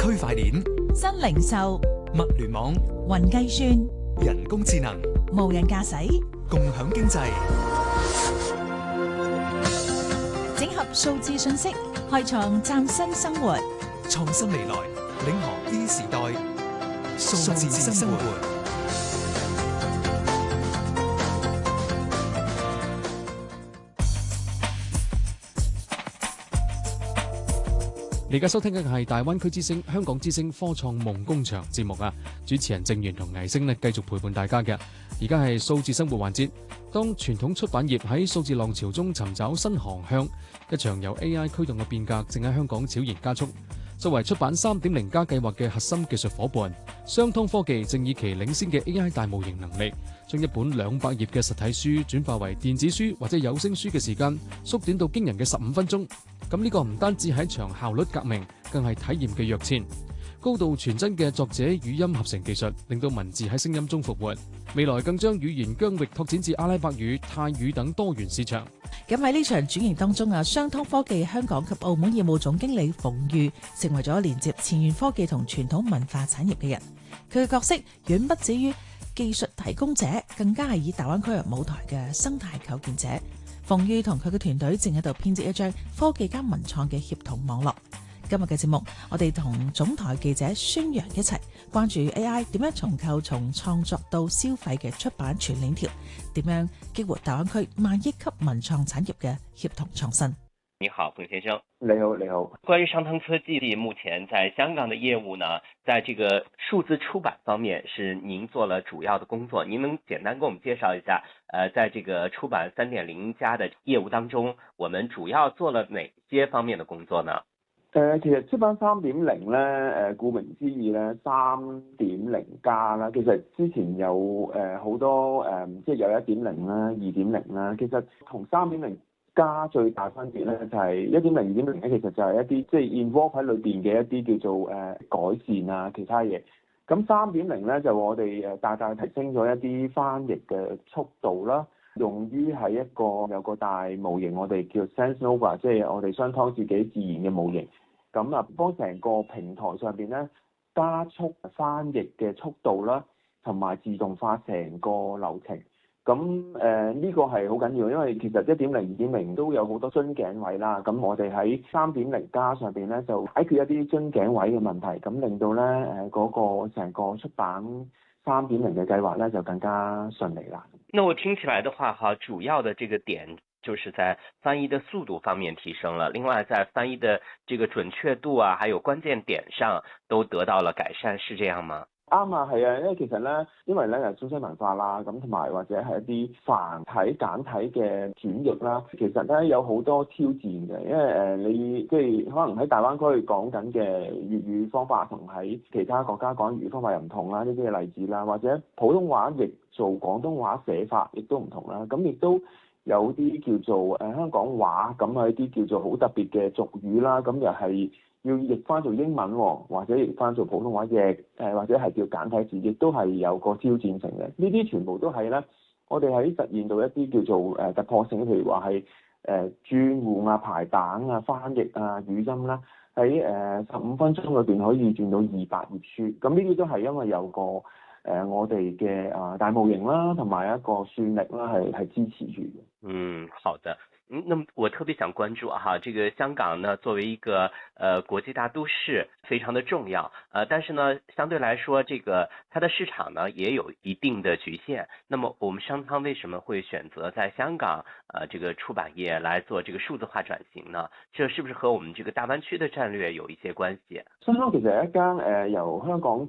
區塊鏈、 新零售、 物聯網、 雲計算、 人工智能、 無人駕駛、 共享經濟， 整合數字信息，開創嶄新生活。 創新未來，領航 E 時代，數字生活。 你而家收聽嘅係大灣區之聲、香港之聲科創夢工場節目啊！主持人鄭源同倪星呢繼續陪伴大家嘅。而家係數字生活環節。當傳統出版業喺數字浪潮中尋找新航向，一場由 AI 驅動嘅變革正喺香港悄然加速。作為出版 3.0 加計劃嘅核心技術夥伴，商湯科技正以其領先嘅 AI 大模型能力，將一本200頁嘅實體書轉化為電子書或者有聲書嘅時間縮短到驚人嘅15分鐘。咁呢個唔單止係一場效率革命，更係體驗嘅躍遷。高度傳真嘅作者語音合成技術，令到文字喺聲音中復活。未來更將語言疆域拓展至阿拉伯語、泰語等多元市場。 咁喺呢場轉型當中啊，商湯科技香港及澳門業務總經理馮裕成為咗連接前沿科技同傳統文化產業嘅人。佢嘅角色遠不止於技術提供者，更加係以大灣區為舞台嘅生態構建者。馮裕同佢嘅團隊正喺度編織一張科技加文創嘅協同網絡。今日嘅節目，我哋同總台記者孫陽一齊關注 AI 點樣重構從創作到消費嘅出版全鏈條，點樣激活大灣區萬億級文創產業嘅協同創新。 你好，馮先生。 你好，你好。 關於商湯科技目前在香港的業務呢，在這個數字出版方面是您做了主要的工作，您能簡單給我們介紹一下，在這個出版3.0加的業務當中，我們主要做了哪些方面的工作呢？ 其實出版3.0咧，顧名思義咧，3.0加啦。其實之前有好多即係有1.0啦、2.0啦。其實同3.0加最大分別咧，就係 1.0、2.0咧，其實就係一啲即係 involve 喺裏邊嘅一啲叫做改善啊，其他嘢。咁3.0咧就我哋大大提升咗一啲翻譯嘅速度啦。用於係一個有個大模型，我哋叫 SenseNova， 即係我哋商湯自己自研嘅模型。咁啊，幫成個平台上邊咧加速翻譯嘅速度啦，同埋自動化成個流程。咁呢個係好緊要，因為其實 1.0、2.0都有好多樽頸位啦。咁我哋喺3.0加上邊咧就解決一啲樽頸位嘅問題，咁令到咧嗰個成個出版3.0嘅計劃咧就更加順利啦。 那我聽起來的話哈，主要的這個點就是在翻譯的速度方面提升了，另外在翻譯的這個準確度啊，還有關鍵點上都得到了改善，是這樣嗎？ 啱啊，係啊，因為其實咧，因為咧中西文化啦，咁同埋或者係一啲繁體簡體嘅轉譯啦，其實咧有好多挑戰嘅，因為你即係可能喺大灣區講緊嘅粵語方法同喺其他國家講粵語方法又唔同啦，呢啲嘅例子啦，或者普通話譯做廣東話寫法亦都唔同啦，咁亦都有啲叫做香港話咁啊一啲叫做好特別嘅俗語啦，咁又係要譯翻做英文或者譯翻做普通話譯或者係叫簡體字，亦都係有個挑戰性嘅。呢啲全部都係咧，我哋喺實現到一啲叫做突破性，譬如話係轉換啊、排版啊、翻譯啊、語音啦，喺15分鐘裏邊可以轉到200頁書。咁呢啲都係因為有個我哋嘅大模型啦，同埋一個算力啦，係支持住嘅。 嗯，好的。那麼我特別想關注哈，這個香港呢作為一個國際大都市，非常的重要，但是呢相對來說，這個它的市場呢也有一定的局限。那麼我們商湯為什麼會選擇在香港這個出版業來做這個數字化轉型呢？這是不是和我們這個大灣區的戰略有一些關係？ 商湯其實係一間由香港